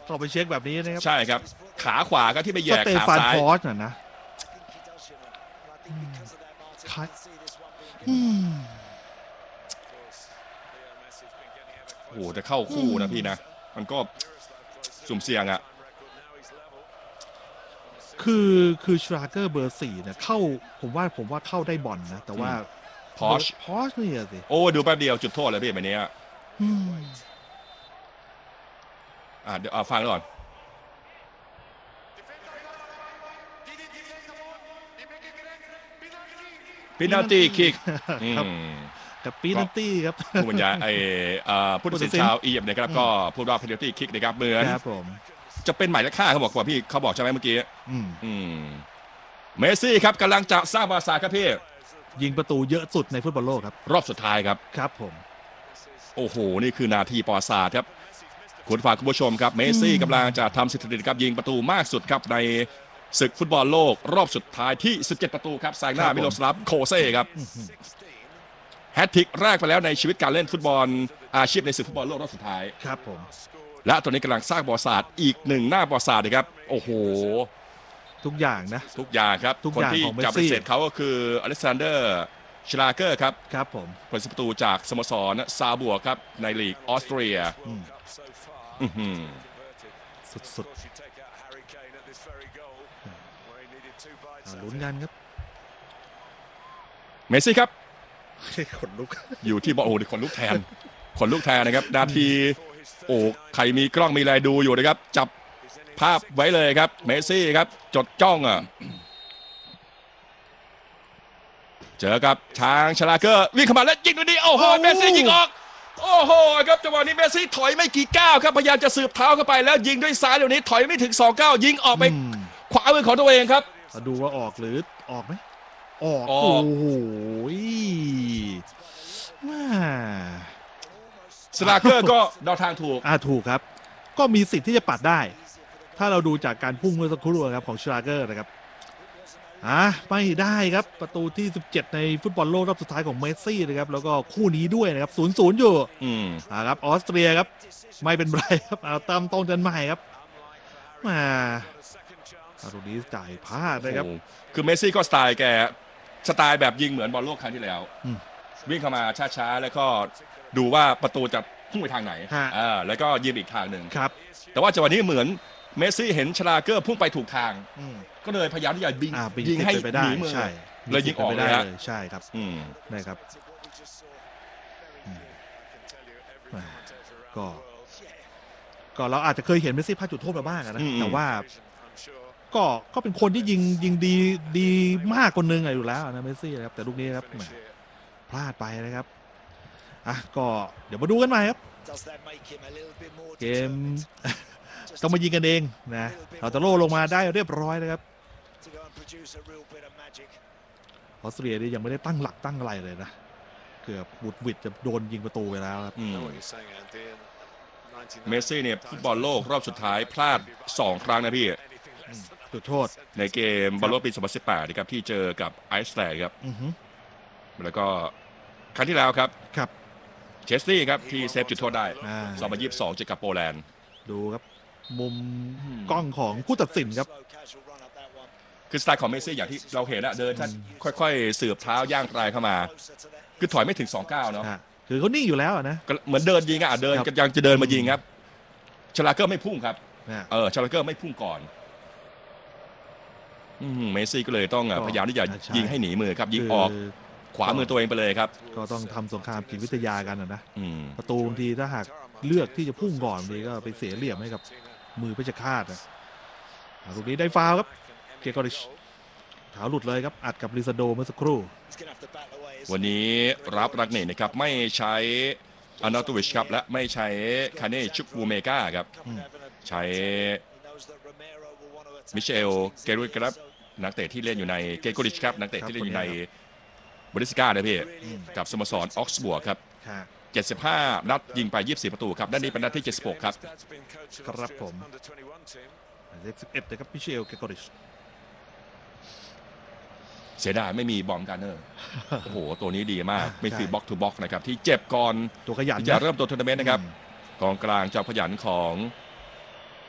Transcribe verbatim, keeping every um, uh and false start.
ต้องไปเช็คแบบนี้นะครับใช่ครับขาขวาก็ที่ไปแย่ขาซ้ายฟอสน่ะนะโอ้โหจะเข้าคู่นะพี่นะมันก็สุ่มเสี่ยงอ่ะคือคือชราเกอร์เบอร์สี่เนี่ยเข้าผมว่าผมว่าเข้าได้บอลนะแต่ว่าพอชพอชนี่สิโอ้ดูแป๊บเดียวจุดโทษเลยพี่แบบนี้อ่าเดี๋ยวเอาฟังก่อนพินาตี้คิกกับปีนันตี้ครับผู้บรรยายไอ้ผู้ตัดสินชาวอียิปต์นะครับก็พูดว่าพินาตี้คิกนะครับเหมือนจะเป็นหมายเลขห้าเขาบอกว่าพี่เขาบอกใช่ไหมเมื่อกี้เมสซี่ครับกำลังจะสร้างประวัติศาสตร์ครับพี่ยิงประตูเยอะสุดในฟุตบอลโลกครับรอบสุดท้ายครับครับผมโอ้โหนี่คือนาทีประวัติศาสตร์ครับคุณฝากคุณผู้ชมครับเมสซี่กำลังจะทำสถิติครับยิงประตูมากสุดครับในศึกฟุตบอลโลกรอบสุดท้ายที่สิบเจ็ดประตูครับแซงหน้ามิโลสลาฟโคเซ่ครับแฮตทริกแรกไปแล้วในชีวิตการเล่นฟุตบอลอาชีพในศึกฟุตบอลโลกรอบสุดท้ายครับผมและตอนนี้กำลังสร้างประวัติศาสตร์อีกหนึ่งหน้าประวัติศาสตร์นะครับโอ้โหทุกอย่างนะทุกอย่างครับคนที่จับเป็นเศษเขาก็คืออเล็กซานเดอร์ชลาเกอร์ครับครับผมผลประตูจากสโมสรซาบัวครับในลีกออสเตรียสุดๆลุ้นกันครับเมสซี่ครับขนลุกอยู่ที่บอลโอ้ขนลุกแทนขนลุกแทนนะครับนาทีโอ้ใครมีกล้องมีอะไรดูอยู่นะครับจับภาพไว้เลยครับเมสซี่ครับจดจ้องอ่ะเจอกับช้างชลาเกอร์วิ่งเข้ามาแล้วยิงดูดีโอ้โหเมสซี่ยิงออกโอ้โหครับจังหวะนี้เมสซี่ถอยไม่กี่ก้าวครับพยายามจะสืบเท้าเข้าไปแล้วยิงด้วยซ้ายเดี๋ยวนี้ถอยไม่ถึงสองก้าวยิงออกไปขวามือของตัวเองครับมาดูว่าออกหรือออกไหมออกโอ้โหชลาเกอร์ก็เดาทางถูกอ่าถูกครับก็มีสิทธิ์ที่จะปัดได้ถ้าเราดูจากการพุ่งเมื่อสักครู่ครับของชลาเกอร์นะครับอ่ะไม่ได้ครับประตูที่สิบเจ็ดในฟุตบอลโลกรอบสุดท้ายของเมสซี่นะครับแล้วก็คู่นี้ด้วยนะครับศูนย์ศูนย์อยู่อืมอ่าครับออสเตรียครับไม่เป็นไรครับเอาตามต้นกันใหม่ครับมาตรงนี้จ่ายพลาดนะครับคือเมสซี่ก็สไตล์แกสไตล์แบบยิงเหมือนบอลโลกครั้งที่แล้ววิ่งเข้ามาช้าๆแล้วก็ดูว่าประตูจะพุ่งไปทางไหนอ่าแล้วก็ยิงอีกทางหนึ่งครับแต่ว่าจังหวะนี้เหมือนเมสซี่เห็นชลาเกอร์พุ่งไปถูกทางก็เลยพยายามที่จะยิงยิงให้หนีมือเลยยิงออกเลยใช่ครับนะครับก็ก็เราอาจจะเคยเห็นเมสซี่พลาดจุดโทษมาบ้างนะแต่ว่าก็ก็เป็นคนที่ยิงยิงดีดีมากคนนึงอยู่แล้วนะเมสซี่นะครับแต่ลูกนี้ครับพลาดไปนะครับอ่ะก็เดี๋ยวมาดูกันใหม่ครับเกมต้องมายิงกันเองนะเราจะโล่ลงมาได้เรียบร้อยนะครับออสเตรียนี่ยังไม่ได้ตั้งหลักตั้งอะไรเลยนะเกือบบุดวิดจะโดนยิงประตูไปแล้วครับเมสซี่เนี่ยฟุตบอลโลกรอบสุดท้ายพลาดสองครั้งนะพี่จุดโทษในเกมบอลโลกปีสองพันสิบแปดนะครับที่เจอกับไอซ์แลนด์ครับแล้วก็ครั้งที่แล้วครับครับเชสซี่ครับที่เซฟจุดโทษได้สองพันยี่สิบสองเจอกับโปแลนด์ดูครับมุมกล้องของผู้ตัดสินครับคือสไตล์ของเมสซี่อย่างที่เราเห็นอะเดินค่อยๆสืบเท้าย่างปลายเข้ามาคือถอยไม่ถึงสองก้าวเนาะคือเขานิ่งอยู่แล้วนะเหมือนเดินยิงอะเดินยังจะเดินมายิงครับชลาเกอร์ไม่พุ่งครับเออชลาเกอร์ไม่พุ่งก่อนเมสซี่ก็เลยต้องพยายามที่จะยิงให้หนีมือครับยิงออกขวามือตัวเองไปเลยครับก็ต้องทำสงครามจิตวิทยากันนะประตูบางทีถ้าหากเลือกที่จะพุ่งก่อนบางทีก็ไปเสียเหลี่ยมให้กับมือเพชรฆาตนะลูกนี้ได้ฟาวล์ครับเกกอริชเท้าหลุดเลยครับอัดกับลิซาโดเมื่อสักครู่วันนี้รับรักเน่นะครับไม่ใช้อานาโตวิชครับและไม่ใช้คาเน่ชุกวูเมกาครับใช้มิเชลเกรุตครับนักเตะที่เล่นอยู่ในเกโกริชครับนักเตะที่เล่นอยู่ในบริสกาเลยพี่กับสโมสรออกซ์บวกครับเจ็ดสิบห้านัดยิงไปยี่สิบสี่ประตูครับด้านนี้เป็นนัดที่เจ็ดสิบหกครับครับผมเลขสิบเอ็ดนะครับมิเชลเกโกริชเสียดายไม่มีบอมการ์เนอร์โอ้โหตัวนี้ดีมากไม่คือบล็อกทูบล็อกนะครับที่เจ็บก่อนตัวขยันจะเริ่มตัวทัวร์นาเมนต์นะครับกองกลางเจ้าขยันของ